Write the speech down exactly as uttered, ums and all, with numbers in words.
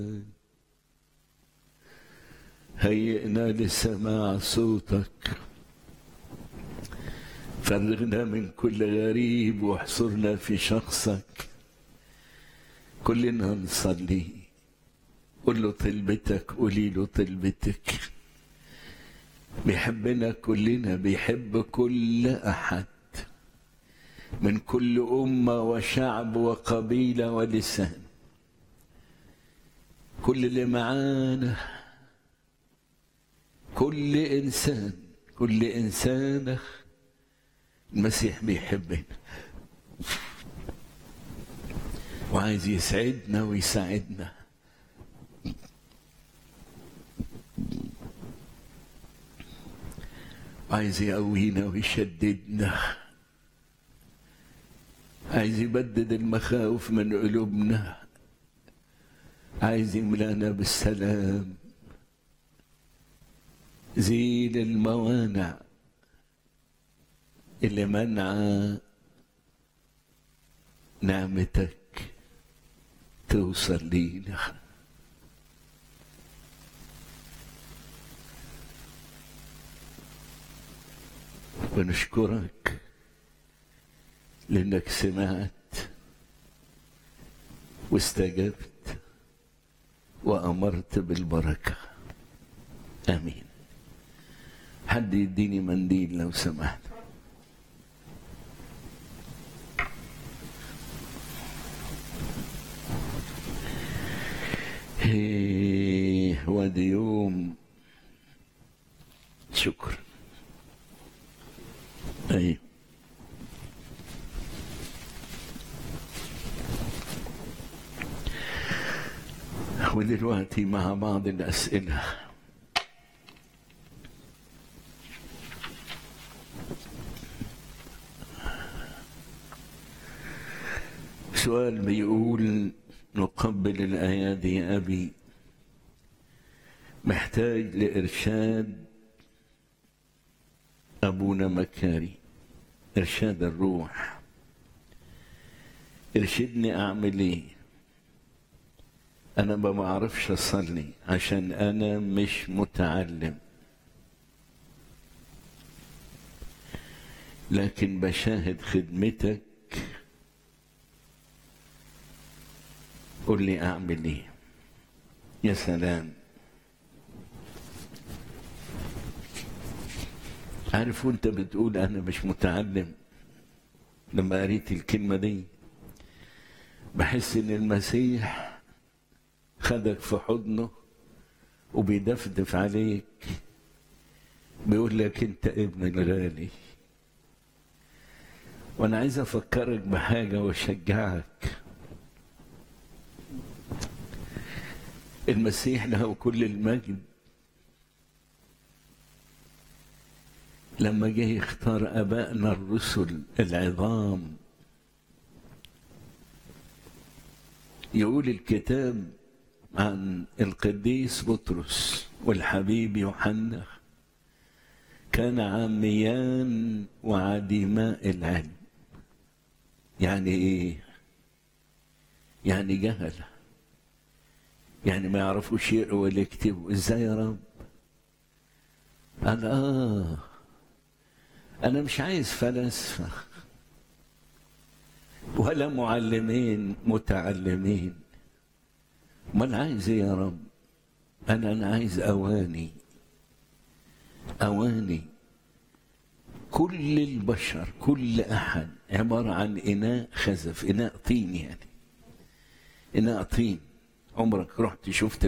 هيئنا لسماع صوتك، فرغنا من كل غريب واحصرنا في شخصك. كلنا نصلي، قل له طلبتك، قولي له طلبتك. بيحبنا كلنا، بيحب كل أحد من كل أمة وشعب وقبيلة ولسان. كل اللي معانا، كل إنسان، كل إنسانة المسيح بيحبنا وعايز يسعدنا ويساعدنا. عايز يقوينا ويشددنا، عايز يبدد المخاوف من قلوبنا، عايز يملانا بالسلام. زيل الموانع اللي منع نعمتك توصل لينا. ونشكرك لأنك سمعت واستجبت وأمرت بالبركة. آمين. حد يديني منديل لو سمحت. هيه وادي يوم شكر. أيوه ودلوقتي مع بعض الأسئلة. سؤال بيقول: نقبل الأيادي يا أبي، محتاج لإرشاد أبونا مكاري، إرشاد الروح. ارشدني أعمل إيه؟ أنا ما بعرفش أصلي عشان أنا مش متعلم، لكن بشاهد خدمتك، قل لي أعمل إيه؟ يا سلام. عارف وأنت بتقول أنا مش متعلم، لما قريت الكلمة دي بحس إن المسيح خدك في حضنه وبيدفدف عليك، بيقول لك أنت ابن الغالي. وأنا عايز أفكرك بحاجة وأشجعك. المسيح له كل المجد لما جه يختار آبائنا الرسل العظام، يقول الكتاب عن القديس بطرس والحبيب يوحنا: كان عاميان وعديماء العلم. يعني ايه؟ يعني جهله، يعني ما يعرفوش يقروا ولا يكتبوا. ازاي يا رب؟ قال اه انا مش عايز فلاسفه ولا معلمين متعلمين. ما انا عايز ايه يا رب؟ انا انا عايز اواني، اواني. كل البشر، كل احد عباره عن اناء خزف، اناء طين، يعني اناء طين. عمرك رحت شفت